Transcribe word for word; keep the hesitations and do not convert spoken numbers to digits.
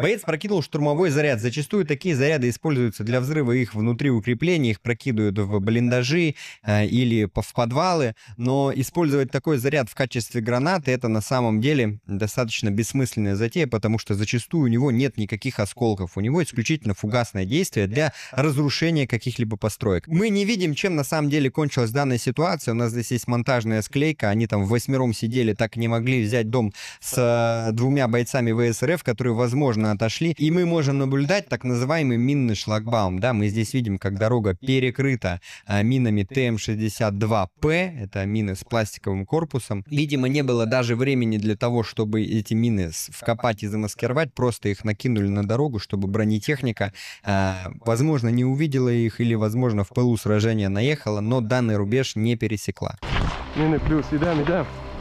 Боец прокинул штурмовой заряд. Зачастую такие заряды используются для взрыва их внутри укреплений, их прокидывают в блиндажи э, или в подвалы, но использовать такой заряд в качестве гранаты — это на самом деле достаточно бессмысленная затея, потому что зачастую у него нет никаких осколков, у него исключительно фугасное действие для разрушения каких-либо построек. Мы не видим, чем на самом деле кончилась данная ситуация. У нас здесь есть монтажная склейка, они там восьмером сидели, так и не могли взять дом с э, двумя бойцами ВСРФ, которые, возможно, отошли, и мы можем наблюдать так называемый минный шлагбаум. Да, мы здесь видим, как дорога перекрыта э, минами Т М шестьдесят два П, это мины с пластиковым корпусом. Видимо, не было даже времени для того, чтобы эти мины вкопать и замаскировать, просто их накинули на дорогу, чтобы бронетехника, э, возможно, не увидела их или, возможно, в пылу сражения наехала, но данный рубеж не пересекла. Мины плюс, идем, идем.